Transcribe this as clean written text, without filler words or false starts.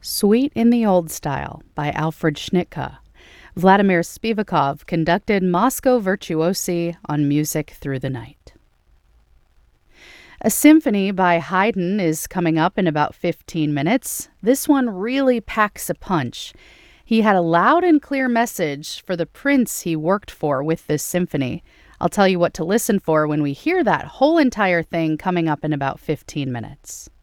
Suite in the Old Style by Alfred Schnittke. Vladimir Spivakov conducted Moscow Virtuosi on Music Through the Night. A symphony by Haydn is coming up in about 15 minutes. This one really packs a punch. He had a loud and clear message for the prince he worked for with this symphony. I'll tell you what to listen for when we hear that whole entire thing coming up in about 15 minutes.